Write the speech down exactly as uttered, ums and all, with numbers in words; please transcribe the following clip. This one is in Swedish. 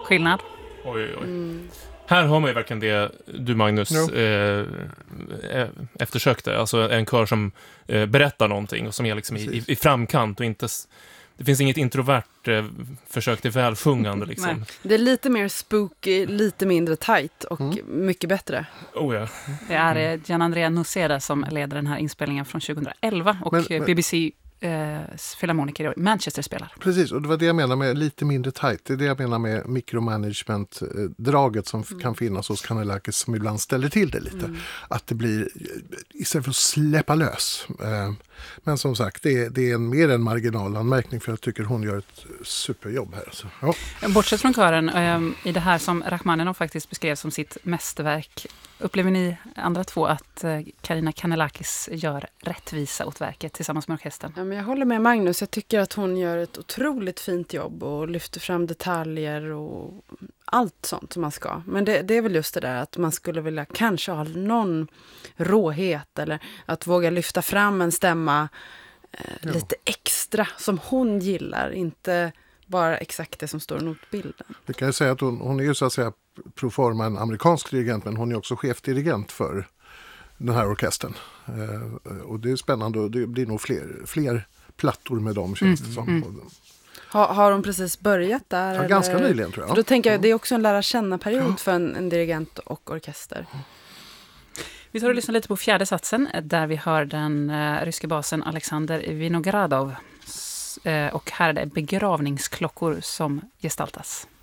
skillnad. Oj, oj. Mm. Här har man ju verkligen det du, Magnus, Ja. eh, eftersökte. Alltså en kör som eh, berättar någonting och som är liksom i, i, i framkant och inte... S- det finns inget introvert eh, försök till välsjungande liksom. Nej. Det är lite mer spooky, lite mindre tight och Mm. mycket bättre. Oh ja. Det är eh, Gianandrea Noceda som leder den här inspelningen från tjugohundraelva och Men- eh, men- B B C eh, filharmoniker i Manchester spelar. Precis, och det var det jag menar med lite mindre tight. Det är det jag menar med micromanagement-draget som Mm. kan finnas hos Kanellakis som ibland ställer till det lite. Mm. Att det blir, istället för att släppa lös. Eh, Men som sagt, det är, det är en, mer en marginalanmärkning för jag tycker hon gör ett superjobb här. Så, ja. Bortsett från kören, eh, i det här som Rachmaninov faktiskt beskrev som sitt mästerverk, upplever ni andra två att eh, Karina Kanellakis gör rättvisa åt verket tillsammans med orkestern? Ja, men jag håller med Magnus. Jag tycker att hon gör ett otroligt fint jobb och lyfter fram detaljer och allt sånt som man ska. Men det, det är väl just det där att man skulle vilja kanske ha någon råhet eller att våga lyfta fram en stämma eh, Ja. lite extra som hon gillar. Inte bara exakt det som står i notbilden. Vi kan ju säga att hon, hon är ju så att säga pro forma en amerikansk dirigent, men hon är också chefdirigent för den här orkestern. Eh, och det är spännande och det blir nog fler, fler plattor med dem, känns det som. mm. Har, har hon precis börjat där? Ja, eller? ganska nyligen tror jag. För då tänker jag, det är också en lära känna-period för en, en dirigent och orkester. Vi tar och lyssnar lite på fjärde satsen där vi hör den eh, ryske basen Alexander Vinogradov. S- eh, och här är det begravningsklockor som gestaltas.